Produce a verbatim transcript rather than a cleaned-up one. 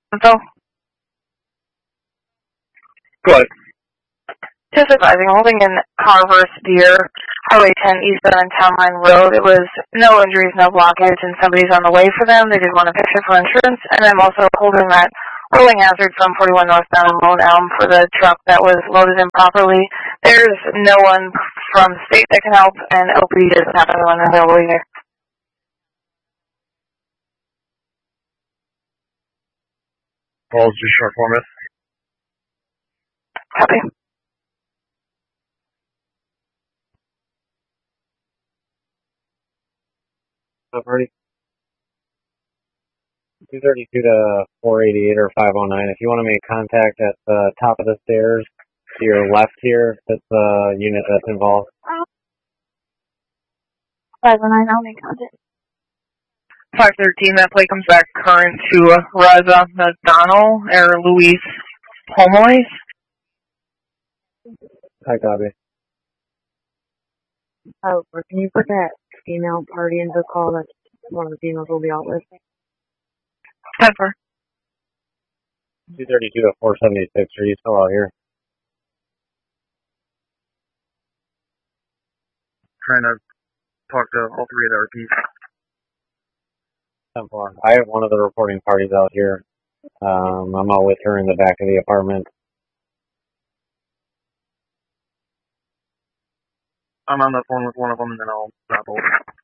So, Good. just advising, holding in Carver's Deer, Highway ten eastbound on Town Line Road. It was no injuries, no blockage, and somebody's on the way for them. They did want a picture for insurance, and I'm also holding that rolling hazard from forty-one northbound on Lone Elm for the truck that was loaded improperly. There's no one from the state that can help, and O P D doesn't have anyone available either. Calls just short format. Copy. Already. two thirty-two to four eighty-eight or five oh nine. If you want to make contact at the top of the stairs to your left here, that's the unit that's involved. five oh nine, I'll make contact. five thirteen, that plate comes back current to Reza McDonald or Luis Pomois. Hi, copy. Oh, can you put that female party into the call? That one of the females will be out with. Pepper. two thirty-two to four seventy-six. Are you still out here? Trying to talk to all three of the R Ps. ten four. I have one of the reporting parties out here. Um, I'm out with her in the back of the apartment. I'm on the phone with one of them, and then I'll drop over.